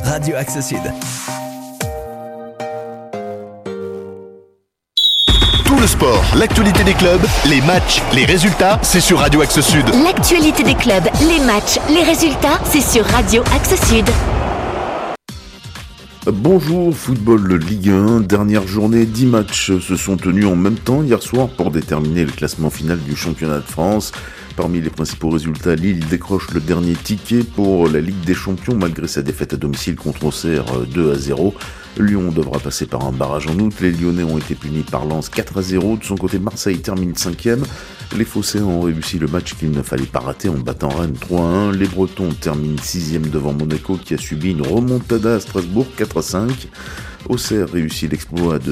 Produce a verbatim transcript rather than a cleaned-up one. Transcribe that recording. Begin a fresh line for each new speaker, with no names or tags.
Radio Axe Sud.
Tout le sport, l'actualité des clubs, les matchs, les résultats, c'est sur Radio Axe Sud.
L'actualité des clubs, les matchs, les résultats, c'est sur Radio Axe Sud.
Bonjour, football Ligue un, dernière journée, dix matchs se sont tenus en même temps hier soir pour déterminer le classement final du championnat de France. Parmi les principaux résultats, Lille décroche le dernier ticket pour la Ligue des Champions malgré sa défaite à domicile contre Auxerre deux à zéro. Lyon devra passer par un barrage en août. Les Lyonnais ont été punis par Lens quatre à zéro. De son côté, Marseille termine cinquième. Les Phocéens ont réussi le match qu'il ne fallait pas rater en battant Rennes trois à un. Les Bretons terminent sixième devant Monaco qui a subi une remontada à Strasbourg quatre à cinq. Auxerre réussit l'exploit de